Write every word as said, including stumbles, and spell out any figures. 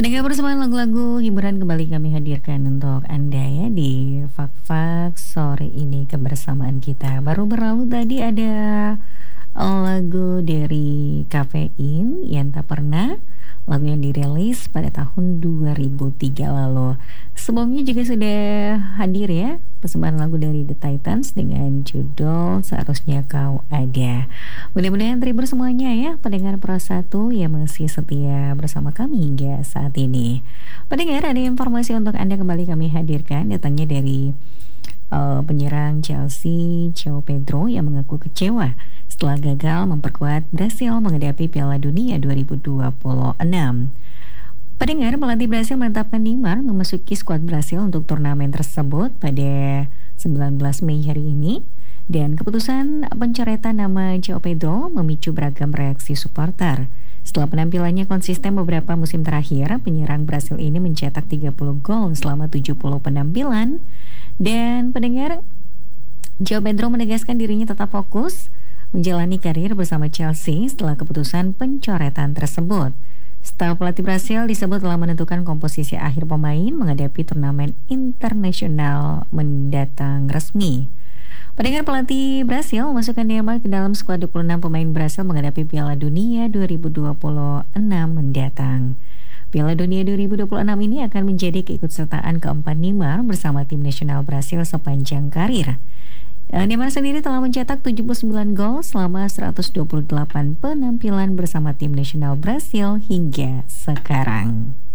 Pendengar bersama lagu-lagu hiburan kembali kami hadirkan untuk Anda ya di Fak-Fak sore ini kebersamaan kita. Baru berlalu tadi ada lagu dari Kafein yang tak pernah, lagu yang dirilis pada tahun dua ribu tiga lalu. Sebelumnya juga sudah hadir ya persembahan lagu dari The Titans dengan judul Seharusnya Kau Ada. Mudah-mudahan terhibur semuanya ya pendengar Pro satu yang masih setia bersama kami hingga saat ini. Pendengar, ada informasi untuk Anda kembali kami hadirkan, datangnya dari uh, penyerang Chelsea João Pedro yang mengaku kecewa setelah gagal memperkuat Brasil menghadapi Piala Dunia dua ribu dua puluh enam. Pendengar, pelatih Brasil menetapkan Neymar memasuki skuad Brasil untuk turnamen tersebut pada sembilan belas Mei hari ini. Dan keputusan pencoretan nama João Pedro memicu beragam reaksi supporter. Setelah penampilannya konsisten beberapa musim terakhir, penyerang Brasil ini mencetak tiga puluh gol selama tujuh puluh penampilan. Dan pendengar, João Pedro menegaskan dirinya tetap fokus menjalani karir bersama Chelsea setelah keputusan pencoretan tersebut. Staf pelatih Brasil disebut telah menentukan komposisi akhir pemain menghadapi turnamen internasional mendatang resmi. Pendengar, pelatih Brasil memasukkan Neymar ke dalam skuad dua puluh enam pemain Brasil menghadapi Piala Dunia dua ribu dua puluh enam mendatang. Piala Dunia dua ribu dua puluh enam ini akan menjadi keikutsertaan keempat Neymar bersama tim nasional Brasil sepanjang karir. Neymar sendiri telah mencetak tujuh puluh sembilan gol selama seratus dua puluh delapan penampilan bersama tim nasional Brasil hingga sekarang.